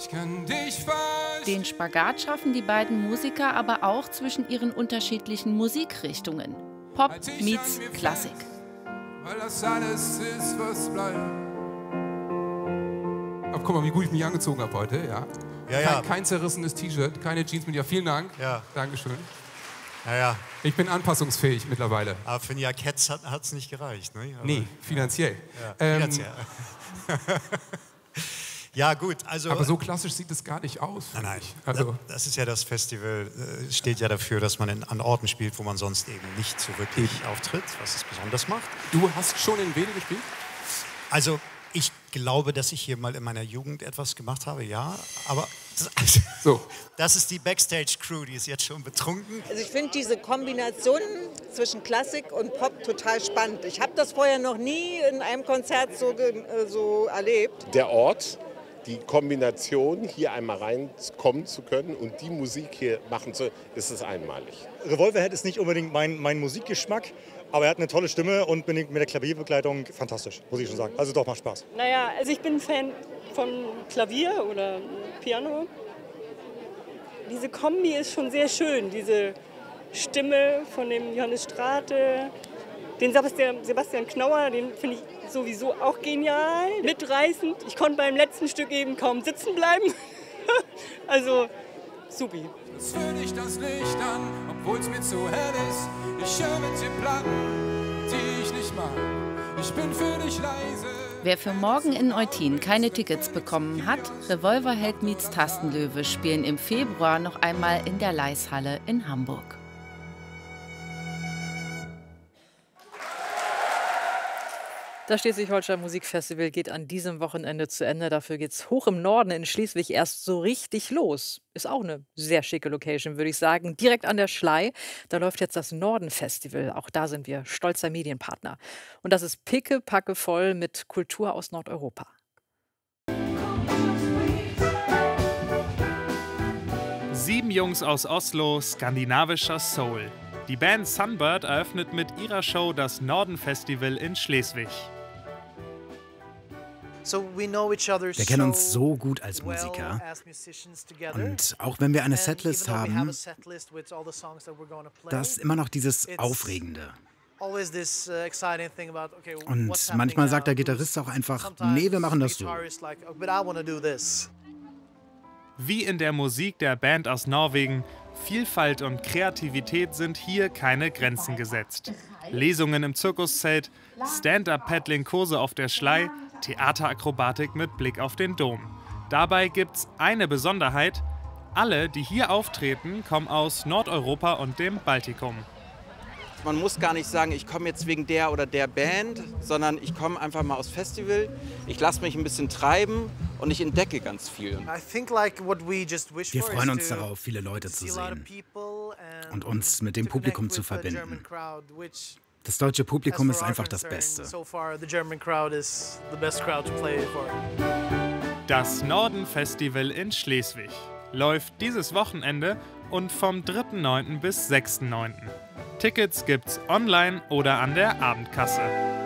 Den Spagat schaffen die beiden Musiker aber auch zwischen ihren unterschiedlichen Musikrichtungen. Pop meets Klassik. Weil das alles ist, was bleibt. Aber guck mal, wie gut ich mich angezogen habe heute. Ja. Kein zerrissenes T-Shirt, keine Jeans mit dir. Vielen Dank. Ja. Dankeschön. Ja. Ich bin anpassungsfähig mittlerweile. Aber für ein Jackett hat es nicht gereicht, ne? Aber, nee, finanziell. Ja, finanziell. Ja, gut, also... Aber so klassisch sieht es gar nicht aus. Nein. Also, das ist ja das Festival, steht ja dafür, dass man an Orten spielt, wo man sonst eben nicht so wirklich auftritt, was es besonders macht. Du hast schon in Wedel gespielt? Also, ich glaube, dass ich hier mal in meiner Jugend etwas gemacht habe, ja, aber... Das ist die Backstage-Crew, die ist jetzt schon betrunken. Also ich finde diese Kombination zwischen Klassik und Pop total spannend. Ich habe das vorher noch nie in einem Konzert so erlebt. Der Ort, die Kombination, hier einmal reinkommen zu können und die Musik hier machen zu, ist es einmalig. Revolverheld ist nicht unbedingt mein Musikgeschmack, aber er hat eine tolle Stimme und mit der Klavierbegleitung fantastisch, muss ich schon sagen. Also doch, macht Spaß. Naja, also ich bin Fan von Klavier oder Piano. Diese Kombi ist schon sehr schön, diese Stimme von dem Johannes Strate, den Sebastian Knauer, den finde ich sowieso auch genial, mitreißend. Ich konnte beim letzten Stück eben kaum sitzen bleiben. Also, supi. Jetzt fühle ich das Licht an, obwohl es mir zu hell ist. Ich höre mit den Platten, die ich nicht mag. Ich bin für dich leise. Wer für morgen in Eutin keine Tickets bekommen hat, Revolverheld meets Tastenlöwe spielen im Februar noch einmal in der Leishalle in Hamburg. Das Schleswig-Holstein Musikfestival geht an diesem Wochenende zu Ende. Dafür geht es hoch im Norden in Schleswig erst so richtig los. Ist auch eine sehr schicke Location, würde ich sagen. Direkt an der Schlei. Da läuft jetzt das Norden-Festival. Auch da sind wir stolzer Medienpartner. Und das ist pickepacke voll mit Kultur aus Nordeuropa. Sieben Jungs aus Oslo, skandinavischer Soul. Die Band Sunbird eröffnet mit ihrer Show das Norden-Festival in Schleswig. Wir kennen uns so gut als Musiker. Und auch wenn wir eine Setlist haben, da ist immer noch dieses Aufregende. Und manchmal sagt der Gitarrist auch einfach, nee, wir machen das so. Wie in der Musik der Band aus Norwegen, Vielfalt und Kreativität sind hier keine Grenzen gesetzt. Lesungen im Zirkuszelt, Stand-up-Paddling-Kurse auf der Schlei, Theaterakrobatik mit Blick auf den Dom. Dabei gibt's eine Besonderheit: Alle, die hier auftreten, kommen aus Nordeuropa und dem Baltikum. Man muss gar nicht sagen, ich komme jetzt wegen der oder der Band, sondern ich komme einfach mal aufs Festival, ich lasse mich ein bisschen treiben und ich entdecke ganz viel. Wir freuen uns darauf, viele Leute zu sehen und uns mit dem Publikum zu verbinden. Das deutsche Publikum ist einfach das Beste. Das Norden-Festival in Schleswig läuft dieses Wochenende und vom 3.9. bis 6.9. Tickets gibt's online oder an der Abendkasse.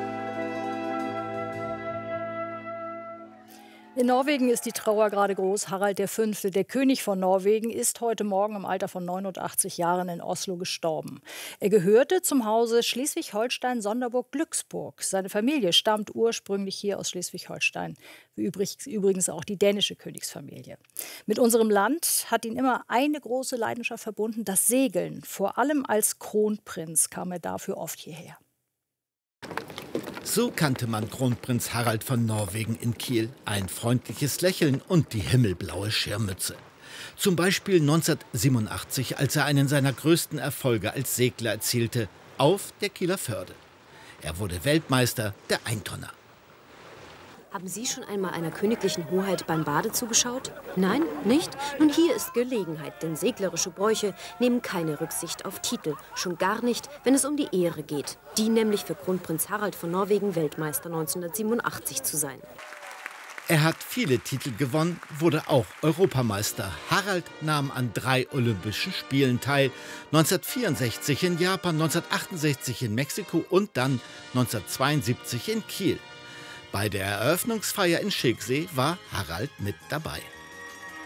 In Norwegen ist die Trauer gerade groß. Harald V., der König von Norwegen, ist heute Morgen im Alter von 89 Jahren in Oslo gestorben. Er gehörte zum Hause Schleswig-Holstein-Sonderburg-Glücksburg. Seine Familie stammt ursprünglich hier aus Schleswig-Holstein. Wie übrigens auch die dänische Königsfamilie. Mit unserem Land hat ihn immer eine große Leidenschaft verbunden, das Segeln. Vor allem als Kronprinz kam er dafür oft hierher. So kannte man Kronprinz Harald von Norwegen in Kiel. Ein freundliches Lächeln und die himmelblaue Schirmmütze. Zum Beispiel 1987, als er einen seiner größten Erfolge als Segler erzielte, auf der Kieler Förde. Er wurde Weltmeister der Eintonner. Haben Sie schon einmal einer königlichen Hoheit beim Bade zugeschaut? Nein, nicht? Nun, hier ist Gelegenheit, denn seglerische Bräuche nehmen keine Rücksicht auf Titel. Schon gar nicht, wenn es um die Ehre geht. Die nämlich für Kronprinz Harald von Norwegen Weltmeister 1987 zu sein. Er hat viele Titel gewonnen, wurde auch Europameister. Harald nahm an 3 Olympischen Spielen teil. 1964 in Japan, 1968 in Mexiko und dann 1972 in Kiel. Bei der Eröffnungsfeier in Schicksee war Harald mit dabei.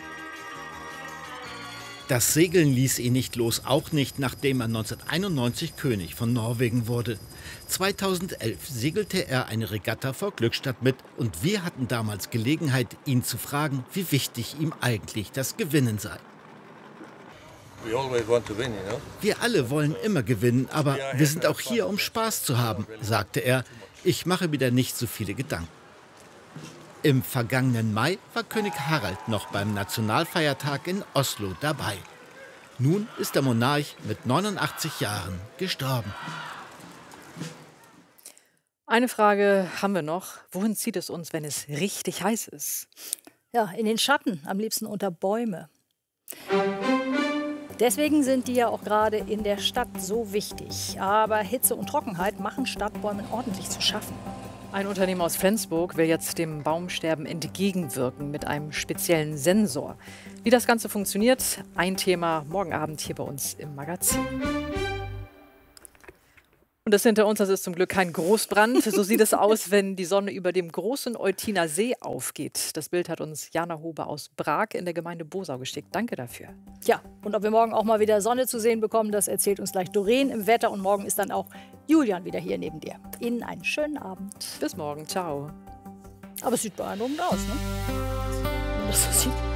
Das Segeln ließ ihn nicht los, auch nicht, nachdem er 1991 König von Norwegen wurde. 2011 segelte er eine Regatta vor Glückstadt mit und wir hatten damals Gelegenheit, ihn zu fragen, wie wichtig ihm eigentlich das Gewinnen sei. Wir alle wollen immer gewinnen, aber wir sind auch hier, um Spaß zu haben, sagte er. Ich mache mir da nicht so viele Gedanken. Im vergangenen Mai war König Harald noch beim Nationalfeiertag in Oslo dabei. Nun ist der Monarch mit 89 Jahren gestorben. Eine Frage haben wir noch. Wohin zieht es uns, wenn es richtig heiß ist? Ja, in den Schatten, am liebsten unter Bäume. Deswegen sind die ja auch gerade in der Stadt so wichtig. Aber Hitze und Trockenheit machen Stadtbäumen ordentlich zu schaffen. Ein Unternehmen aus Flensburg will jetzt dem Baumsterben entgegenwirken mit einem speziellen Sensor. Wie das Ganze funktioniert, ein Thema morgen Abend hier bei uns im Magazin. Und das hinter uns, das ist zum Glück kein Großbrand. So sieht es aus, wenn die Sonne über dem großen Eutiner See aufgeht. Das Bild hat uns Jana Hobe aus Brag in der Gemeinde Bosau geschickt. Danke dafür. Ja, und ob wir morgen auch mal wieder Sonne zu sehen bekommen, das erzählt uns gleich Doreen im Wetter. Und morgen ist dann auch Julian wieder hier neben dir. Ihnen einen schönen Abend. Bis morgen. Ciao. Aber es sieht beeindruckend aus, ne? Wenn man das so sieht.